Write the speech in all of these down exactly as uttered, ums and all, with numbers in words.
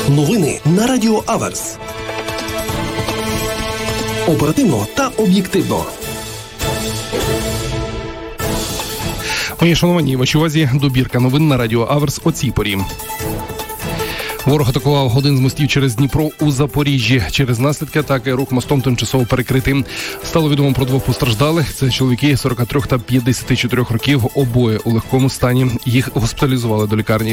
Новини на Радіо Аверс. Оперативно та об'єктивно. Мої шановані, в вашій увазі добірка новин на Радіо Аверс о цій порі. Ворог атакував один з мостів через Дніпро у Запоріжжі. Через наслідки атаки рух мостом тимчасово перекритий. Стало відомо про двох постраждалих. Це чоловіки сорок три та п'ятдесят чотири років, обоє у легкому стані. Їх госпіталізували до лікарні.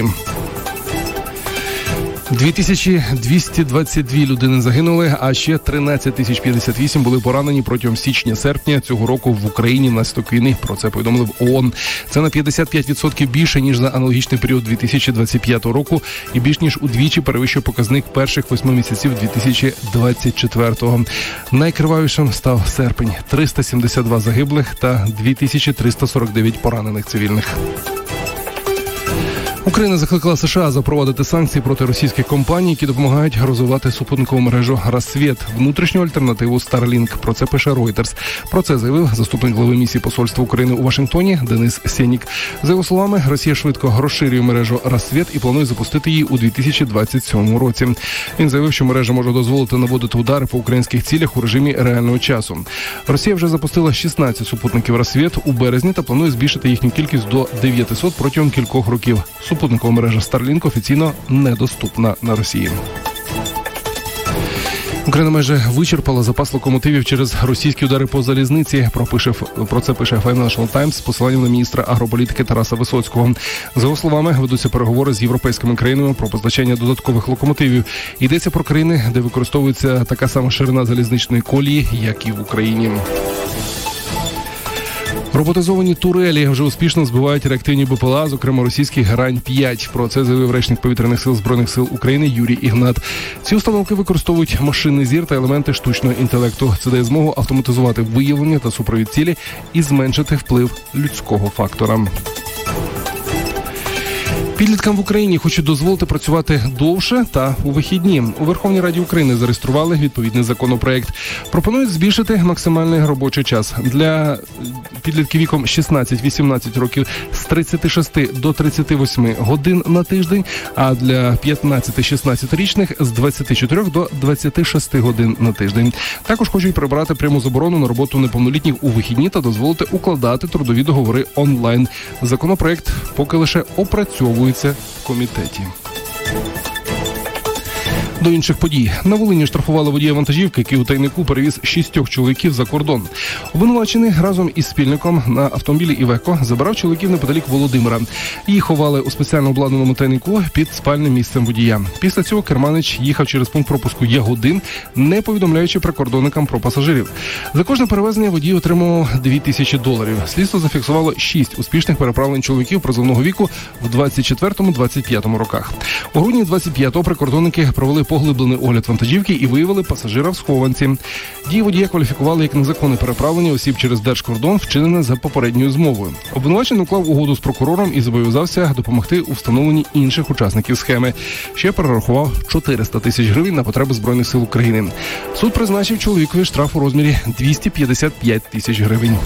дві тисячі двісті двадцять дві людини загинули, а ще тринадцять тисяч п'ятдесят вісім були поранені протягом січня-серпня цього року в Україні внаслідок війни. Про це повідомили в ООН. Це на п'ятдесят п'ять відсотків більше, ніж за аналогічний період дві тисячі двадцять п'ятого року і більш ніж удвічі перевищує показник перших восьми місяців дві тисячі двадцять четвертого. Найкривавішим став серпень. триста сімдесят два загиблих та дві тисячі триста сорок дев'ять поранених цивільних. Україна закликала США запровадити санкції проти російських компаній, які допомагають розвивати супутникову мережу «Рассвіт» – внутрішню альтернативу Starlink. Про це пише Reuters. Про це заявив заступник глави місії посольства України у Вашингтоні Денис Сенік. За його словами, Росія швидко розширює мережу «Рассвіт» і планує запустити її у дві тисячі двадцять сьомому році. Він заявив, що мережа може дозволити наводити удари по українських цілях у режимі реального часу. Росія вже запустила шістнадцять супутників «Рассвіт» у березні та планує збільшити їхню кількість до дев'ятисот протягом кількох років. Супутникова мережа Starlink офіційно недоступна на Росії. Україна майже вичерпала запас локомотивів через російські удари по залізниці. Про, пише, про це пише Financial Times з посиланням на міністра агрополітики Тараса Висоцького. За його словами, ведуться переговори з європейськими країнами про постачання додаткових локомотивів. Йдеться про країни, де використовується така сама ширина залізничної колії, як і в Україні. Роботизовані турелі вже успішно збивають реактивні БПЛА, зокрема російський Герань п'ять. Про це заявив речник повітряних сил Збройних сил України Юрій Ігнат. Ці установки використовують машинний зір та елементи штучного інтелекту. Це дає змогу автоматизувати виявлення та супровід цілі і зменшити вплив людського фактора. Підліткам в Україні хочуть дозволити працювати довше та у вихідні. У Верховній Раді України зареєстрували відповідний законопроект. Пропонують збільшити максимальний робочий час для підлітків віком шістнадцять-вісімнадцять років з тридцяти шести до тридцяти восьми годин на тиждень, а для п'ятнадцяти-шістнадцятирічних з двадцяти чотирьох до двадцяти шести годин на тиждень. Також хочуть прибрати пряму заборону на роботу неповнолітніх у вихідні та дозволити укладати трудові договори онлайн. Законопроект поки лише опрацьовує в комітеті. До інших подій. На Волині штрафували водія вантажівки, який у тайнику перевіз шістьох чоловіків за кордон. Обвинувачений разом із спільником на автомобілі «Івеко» забирав чоловіків неподалік Володимира. Їх ховали у спеціально обладнаному тайнику під спальним місцем водія. Після цього керманич їхав через пункт пропуску Ягодин, не повідомляючи прикордонникам про пасажирів. За кожне перевезення водій отримував дві тисячі доларів. Слідство зафіксувало шість успішних переправлень чоловіків призовного віку в двадцять четвертому - двадцять п'ятому роках. У грудні двадцять п'ятого прикордонники провели поглиблений огляд вантажівки і виявили пасажира в схованці. Дії водія кваліфікували як незаконне переправлення осіб через держкордон, вчинене за попередньою змовою. Обвинувачений уклав угоду з прокурором і зобов'язався допомогти у встановленні інших учасників схеми. Ще перерахував чотириста тисяч гривень на потреби Збройних сил України. Суд призначив чоловікові штраф у розмірі двісті п'ятдесят п'ять тисяч гривень.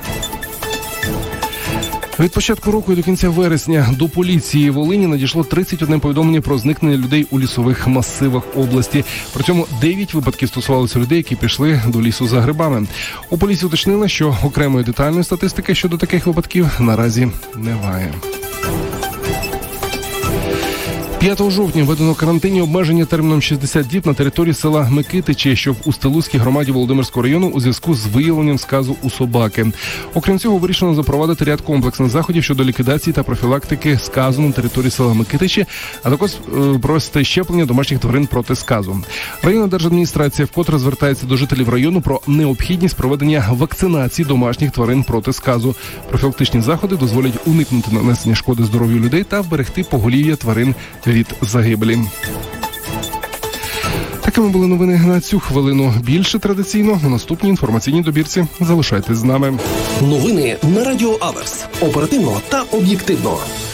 Від початку року і до кінця вересня до поліції Волині надійшло тридцять одне повідомлення про зникнення людей у лісових масивах області. При цьому дев'ять випадків стосувалися людей, які пішли до лісу за грибами. У поліції уточнили, що окремої детальної статистики щодо таких випадків наразі немає. п'ятого жовтня введено карантинні обмеження терміном шістдесят діб на території села Микитичі, що в Устилузькій громаді Володимирського району у зв'язку з виявленням сказу у собаки. Окрім цього, вирішено запровадити ряд комплексних заходів щодо ліквідації та профілактики сказу на території села Микитичі, а також е, провести щеплення домашніх тварин проти сказу. Районна держадміністрація вкотре звертається до жителів району про необхідність проведення вакцинації домашніх тварин проти сказу. Профілактичні заходи дозволять уникнути нанесення шкоди здоров'ю людей та вберегти поголів'я тварин від загибелі. Такими були новини на цю хвилину. Більше традиційно на наступній інформаційній добірці. Залишайтесь з нами. Новини на Радіо Аверс. Оперативно та об'єктивно.